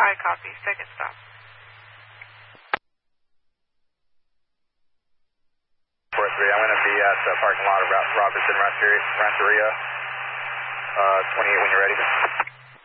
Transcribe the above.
I copy. Second stop. 4-3, I'm going to be at the parking lot of Robinson Rancheria. 28 when you're ready.